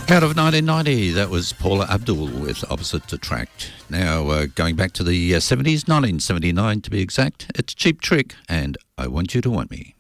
Out of 1990, that was Paula Abdul with Opposite Attract. Now, going back to the 70s, 1979 to be exact, it's Cheap Trick and I Want You to Want Me.